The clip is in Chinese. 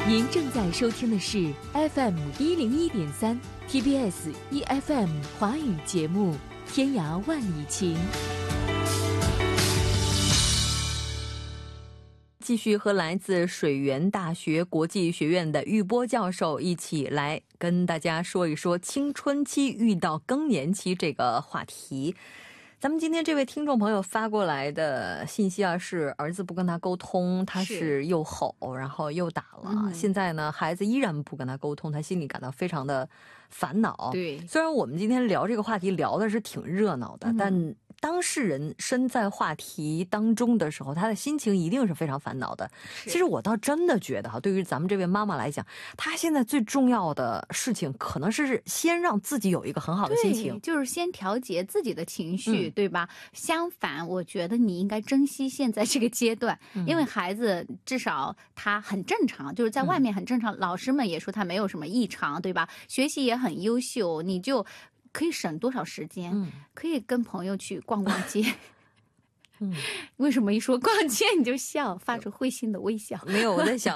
您正在收听的是 FM101.3 TBS EFM 华语节目《天涯万里情》。继续和来自水源大学国际学院的玉波教授一起来跟大家说一说青春期遇到更年期这个话题。咱们今天这位听众朋友发过来的信息啊，是儿子不跟他沟通，他是又吼然后又打了，现在呢孩子依然不跟他沟通，他心里感到非常的烦恼。对，虽然我们今天聊这个话题聊的是挺热闹的，但当事人身在话题当中的时候，他的心情一定是非常烦恼的。其实我倒真的觉得哈，对于咱们这位妈妈来讲，她现在最重要的事情可能是先让自己有一个很好的心情，就是先调节自己的情绪，对吧？相反，我觉得你应该珍惜现在这个阶段，因为孩子至少他很正常，就是在外面很正常，老师们也说他没有什么异常，对吧？学习也很优秀，你就可以省多少时间，可以跟朋友去逛逛街。为什么一说逛街你就笑，发出会心的微笑？没有，我在想